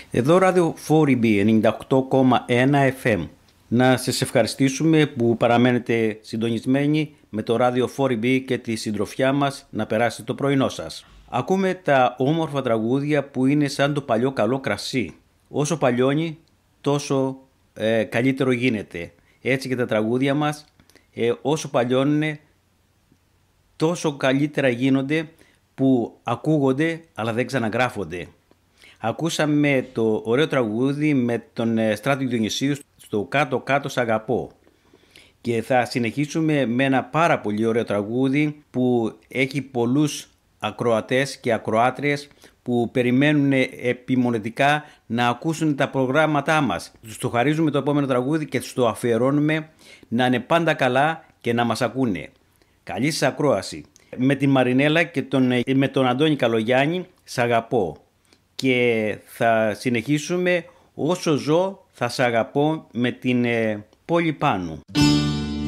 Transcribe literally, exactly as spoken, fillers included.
Εδώ ράδιο φορ ι μπι ενενήντα οκτώ κόμμα ένα εφ εμ. Να σας ευχαριστήσουμε που παραμένετε συντονισμένοι με το ράδιο φορ ι μπι και τη συντροφιά μας να περάσετε το πρωινό σας. Ακούμε τα όμορφα τραγούδια που είναι σαν το παλιό καλό κρασί. Όσο παλιώνει τόσο ε, καλύτερο γίνεται. Έτσι και τα τραγούδια μας ε, όσο παλιώνουν τόσο καλύτερα γίνονται, που ακούγονται αλλά δεν ξαναγράφονται. Ακούσαμε το ωραίο τραγούδι με τον Στράτο Διονυσίου στο «Κάτω κάτω σ' αγαπώ». Και θα συνεχίσουμε με ένα πάρα πολύ ωραίο τραγούδι που έχει πολλούς ακροατές και ακροάτριες που περιμένουν επιμονετικά να ακούσουν τα προγράμματά μας. Τους το χαρίζουμε το επόμενο τραγούδι και τους το αφιερώνουμε να είναι πάντα καλά και να μας ακούνε. Καλή σας ακρόαση. Με την Μαρινέλα και τον, με τον Αντώνη Καλογιάννη, «Σ' αγαπώ». Και θα συνεχίσουμε «Όσο ζω θα σ' αγαπώ» με την ε, Πόλη Πάνου.